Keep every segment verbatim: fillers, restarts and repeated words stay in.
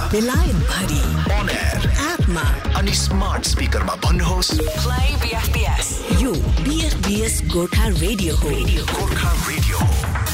बेलायत भरि on air एपमा अनि स्मार्ट स्पिकरमा भन्नुहोस् play B F B S। यो B F B S Gorkha radio हो। गोर्खा रेडियो हो।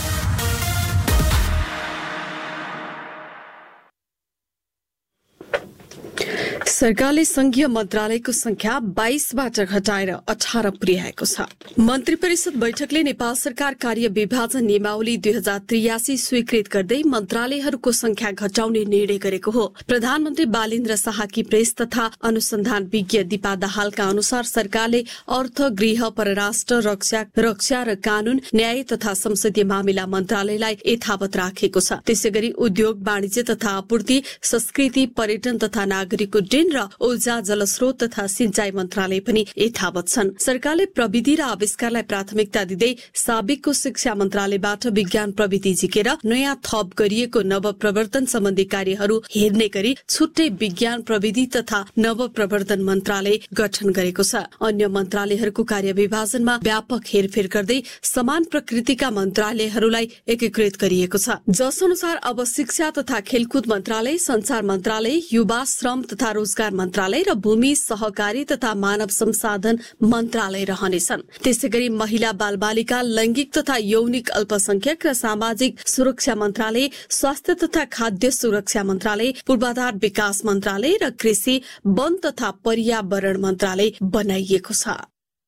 सरकारले संघीय मन्त्रालयको संख्या बाइसबाट घटाएर अठार पुर्याएको छ। मन्त्री परिषद बैठकले नेपाल सरकार कार्य विभाजन नियमावली दुई हजार त्रियासी स्वीकृत गर्दै मन्त्रालयहरूको संख्या घटाउने निर्णय गरेको हो। प्रधानमन्त्री बालेन्द्र शाहकी प्रेस तथा अनुसन्धान विज्ञ दीपा दाहालका अनुसार सरकारले अर्थ, गृह, परराष्ट्र, रक्षा रक्षा र कानून, न्याय तथा संसदीय मामिला मन्त्रालयलाई यथावत राखेको छ। त्यसैगरी उद्योग, वाणिज्य तथा आपूर्ति, संस्कृति, पर्यटन तथा नागरिक उड्डयन र ऊर्जा, जलस्रोत तथा सिंचाई मन्त्रालय पनि यथावत छन्। सरकारले प्रविधि र आविष्कारलाई प्राथमिकता दिँदै साबिकको शिक्षा मन्त्रालयबाट विज्ञान प्रविधि झिकेर नयाँ थप गरिएको नव प्रवर्तन सम्बन्धी कार्यहरू हेर्ने गरी छुट्टै विज्ञान प्रविधि तथा नव प्रवर्तन मन्त्रालय गठन गरेको छ। अन्य मन्त्रालयहरूको कार्य विभाजनमा व्यापक हेरफेर गर्दै समान प्रकृतिका मन्त्रालयहरूलाई एकीकृत गरिएको छ, जस अनुसार अब शिक्षा तथा खेलकुद मन्त्रालय, संचार मन्त्रालय, युवा, श्रम तथा रोजगार मन्त्रालय र भूमि, सहकारी तथा मानव संसाधन मन्त्रालय रहनेछन्। त्यसैगरी महिला, बाल बालिका, लैंगिक तथा यौनिक अल्पसंख्यक र सामाजिक सुरक्षा मन्त्रालय, स्वास्थ्य तथा खाद्य सुरक्षा मन्त्रालय, पूर्वाधार विकास मन्त्रालय र कृषि, वन तथा पर्यावरण मन्त्रालय बनाइएको छ।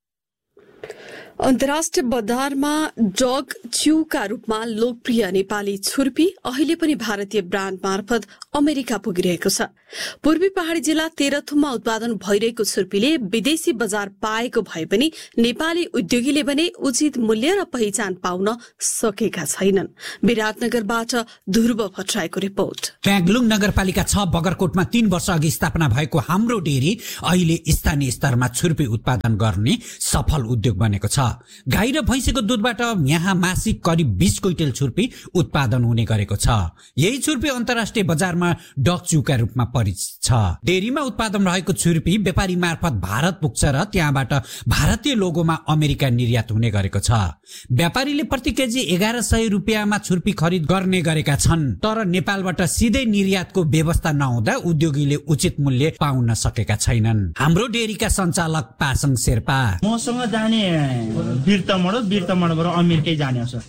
अन्तर्राष्ट्रिय बजारमा डग च्यूका रूपमा लोकप्रिय नेपाली छुर्पी अहिले पनि भारतीय ब्रान्ड मार्फत अमेरिका पुगिरहेको छ। पूर्वी पहाड़ी जिल्ला तेह्रथुममा उत्पादन भइरहेको छुर्पीले विदेशी बजार पाएको भए पनि नेपाली उद्योगीले भने उचित मूल्य र पहिचान पाउन सकेका छैनन्। विराटनगरबाट ध्रुव भट्टराईको रिपोर्ट। प्याग्लुङ नगरपालिका छ बगरकोटमा तीन वर्ष अघि स्थापना भएको हाम्रो डेरी अहिले स्थानीय स्तरमा छुर्पी उत्पादन गर्ने सफल उद्योग बनेको छ। गाई र भैँसीको दूधबाट यहाँ मासिक करिब बीस क्विन्टल छुर्पी उत्पादन हुने गरेको छ। यही छुर्पी अन्तर्राष्ट्रिय बजारमा डग च्यूका रूपमा परिचित छ। डेरीमा उत्पादन रहेको छुर्पी व्यापारी मार्फत भारत पुग्छ र त्यहाँबाट भारतीय लोगोमा अमेरिका निर्यात हुने गरेको छ। व्यापारीले प्रति केजी एघार सय रुपियाँमा छुर्पी खरिद गर्ने गरेका छन्, तर नेपालबाट सिधै निर्यातको व्यवस्था नहुँदा उद्योगीले उचित मूल्य पाउन सकेका छैनन्। हाम्रो डेरीका सञ्चालक पासङ शेर्पा, मसँग जाने बिर्तामोड बिर्तामोडबाट अमेरिकै जाने असर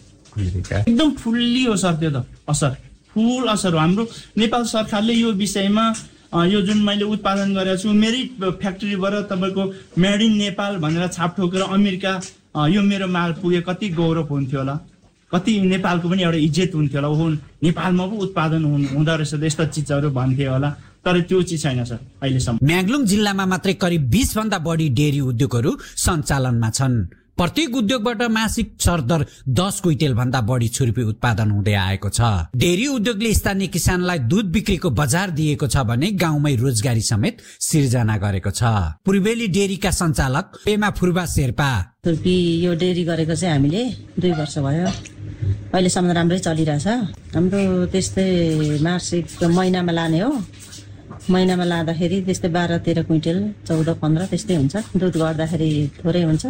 एकदम फुल्ली हो सर। त्यो त असर फुल असर हो। हाम्रो नेपाल सरकारले यो विषयमा यो जुन मैले उत्पादन गरेको छु मेरै फ्याक्ट्रीबाट तपाईँको मेड इन नेपाल भनेर छाप ठोकेर अमेरिका यो मेरो माल पुगे कति गौरव हुन्थ्यो होला, कति नेपालको पनि एउटा इज्जत हुन्थ्यो होला। ओहो नेपालमा पो उत्पादन हुँदो रहेछ यस्ता चिजहरू भन्थे होला, तर त्यो चिज छैन सर अहिलेसम्म। म्याग्लुङ जिल्लामा मात्रै करिब बीस भन्दा बढी डेरी उद्योगहरू सञ्चालनमा छन्। प्रत्येक उद्योगबाट मासिक सरदर दस क्विन्टल भन्दा बढी छुर्पी उत्पादन हुँदै आएको छ। डेरी उद्योगले स्थानीय किसानलाई दूध बिक्रीको बजार दिएको छ भने गाउँमै रोजगारी समेत सिर्जना गरेको छ। पूर्वेली डेरीका सञ्चालक पेमा फुर्बा शेर्पा, छुर्पी यो डेरी गरेको चाहिँ हामीले दुई वर्ष भयो, अहिलेसम्म राम्रै चलिरहेछ। हाम्रो त्यस्तै मासिक महिनामा लाने हो, महिनामा लाँदाखेरि त्यस्तै बाह्र तेह्र क्विन्टल चौध पन्ध्र त्यस्तै हुन्छ। दुध गर्दाखेरि थोरै हुन्छ,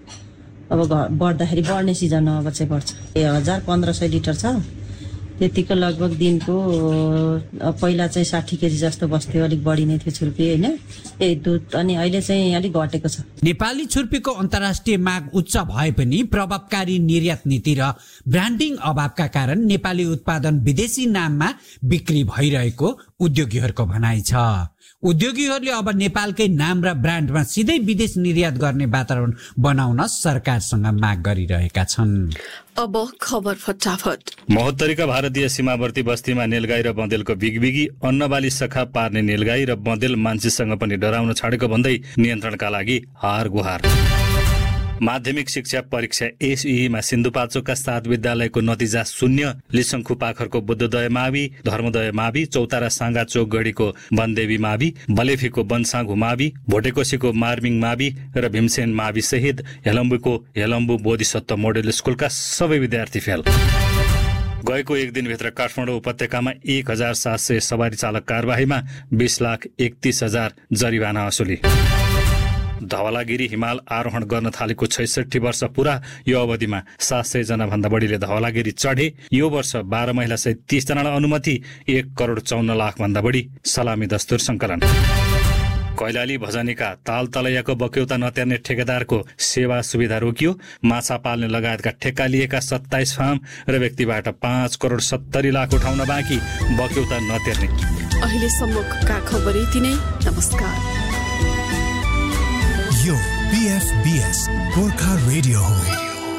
अब बढ्दाखेरि बढ्ने सिजन अब चाहिँ बढ्छ। ए हजार पन्ध्र सय लिटर छ, त्यतिको लगभग दिनको पहिला चाहिँ साठी केजी जस्तो बस्थ्यो, अलिक बढी नै थियो छुर्पी होइन ए दुध, अनि अहिले चाहिँ अलिक घटेको छ। नेपाली छुर्पीको अन्तर्राष्ट्रिय माग उच्च भए पनि प्रभावकारी निर्यात नीति र ब्रान्डिङ अभावका कारण नेपाली उत्पादन विदेशी नाममा बिक्री भइरहेको उद्योगीहरूको भनाइ छ। उद्योगीहरूले अब नेपालकै नाम र ब्रान्डमा सिधै विदेश निर्यात गर्ने वातावरण बनाउन सरकारसँग माग गरिरहेका छन्। अब खबर फटाफट। महोत्तरीका भारतीय सीमावर्ती बस्तीमा नेलगाई र बँदेलको बिगबिगी, अन्नबाली सखा पार्ने नेलगाई र बँदेल मान्छेसँग पनि डराउन छाडेको भन्दै नियन्त्रणका लागि हार गुहार। माध्यमिक शिक्षा परीक्षा एसईमा सिन्धुपाल्चोकका सात विद्यालयको नतिजा शून्य। लिसङ्खु पाखरको बुद्धदय मावि, धर्मदय मावि, चौतारा साङ्गा चोकगढीको वनदेवी मावि, बलेफीको वनसाङ्घु मावि, भोटेकोसीको मार्मिङ मावि र भीमसेन मावि सहित हेलम्बुको हेलम्बु बोधिसत्व मोडेल स्कुलका सबै विद्यार्थी फेल। गएको एक दिनभित्र काठमाडौँ उपत्यकामा एक हजार सात सय सवारी चालक कारबाहीमा बीस लाख एकतीस हजार जरिवाना असुली। धवलागिरी हिमाल आरोहण गर्न थालेको छैसठी वर्ष पुरा यो अवधिमा सात सय जना भन्दा बढीले धवलागिरी चढे। यो वर्ष बाह्र महिला सहित तीस जनालाई अनुमति, एक करोड चौन्न लाख भन्दा बढी सलामी दस्तुर संकलन। कैलाली भजनीका ताल तलैयाको बक्यौता नतिर्ने ठेकेदारको सेवा सुविधा रोकियो। माछा पाल्ने लगायतका ठेक्का लिएका सत्ताइस फार्म र व्यक्तिबाट पाँच करोड सत्तरी लाख उठाउन बाँकी, बक्यौता नतिर्ने। अहिलेसम्मका खबर यति नै। नमस्कार। यो बीएफबीएस गोर्खा रेडियो हो।